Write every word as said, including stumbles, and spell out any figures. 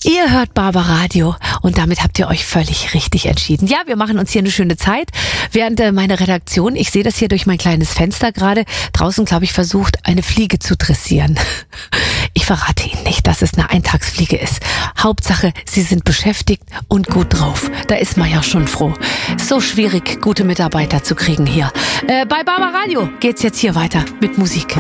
Ihr hört Barbaradio und damit habt ihr euch völlig richtig entschieden. Ja, wir machen uns hier eine schöne Zeit, während äh, meine Redaktion, ich sehe das hier durch mein kleines Fenster gerade, draußen, glaube ich, versucht, eine Fliege zu dressieren. Ich verrate Ihnen nicht, dass es eine Eintagsfliege ist. Hauptsache, Sie sind beschäftigt und gut drauf. Da ist man ja schon froh. So schwierig, gute Mitarbeiter zu kriegen hier. Äh, bei Barbaradio geht's jetzt hier weiter mit Musik.